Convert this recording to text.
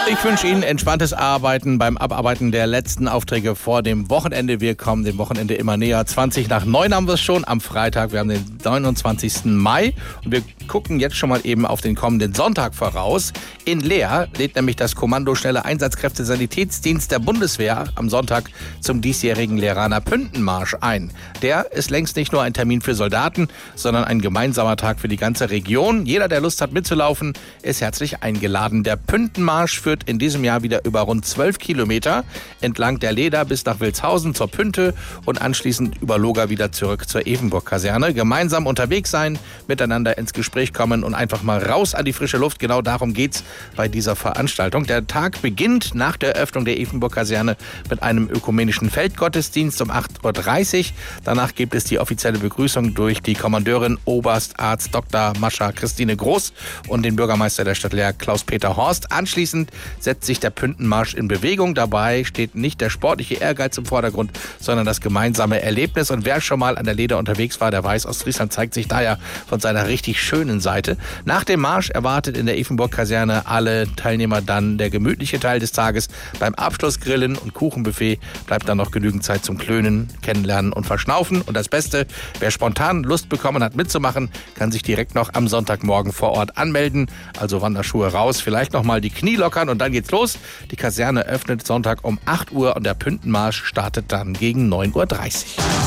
Ich wünsche Ihnen entspanntes Arbeiten beim Abarbeiten der letzten Aufträge vor dem Wochenende. Wir kommen dem Wochenende immer näher. 20 nach 9 haben wir es schon am Freitag. Wir haben den 29. Mai und wir gucken jetzt schon mal eben auf den kommenden Sonntag voraus. In Leer lädt nämlich das Kommando Schnelle Einsatzkräfte Sanitätsdienst der Bundeswehr am Sonntag zum diesjährigen Leeraner Püntenmarsch ein. Der ist längst nicht nur ein Termin für Soldaten, sondern ein gemeinsamer Tag für die ganze Region. Jeder, der Lust hat mitzulaufen, ist herzlich eingeladen. Der Püntenmarsch führt in diesem Jahr wieder über rund 12 Kilometer entlang der Leder bis nach Wilshausen zur Pünte und anschließend über Loga wieder zurück zur Evenburg-Kaserne. Gemeinsam unterwegs sein, miteinander ins Gespräch kommen und einfach mal raus an die frische Luft. Genau darum geht's bei dieser Veranstaltung. Der Tag beginnt nach der Eröffnung der Evenburg-Kaserne mit einem ökumenischen Feldgottesdienst um 8.30 Uhr. Danach gibt es die offizielle Begrüßung durch die Kommandeurin Oberst Arzt Dr. Mascha Christine Groß und den Bürgermeister der Stadt Leer Klaus-Peter Horst. Anschließend setzt sich der Püntenmarsch in Bewegung. Dabei steht nicht der sportliche Ehrgeiz im Vordergrund, sondern das gemeinsame Erlebnis. Und wer schon mal an der Leder unterwegs war, der weiß, Ostfriesland zeigt sich da ja von seiner richtig schönen Seite. Nach dem Marsch erwartet in der Evenburg-Kaserne alle Teilnehmer dann der gemütliche Teil des Tages. Beim Abschlussgrillen und Kuchenbuffet bleibt dann noch genügend Zeit zum Klönen, Kennenlernen und Verschnaufen. Und das Beste, wer spontan Lust bekommen hat mitzumachen, kann sich direkt noch am Sonntagmorgen vor Ort anmelden. Also Wanderschuhe raus, vielleicht noch mal die Knie lockern und dann geht's los. Die Kaserne öffnet Sonntag um 8 Uhr und der Püntenmarsch startet dann gegen 9.30 Uhr.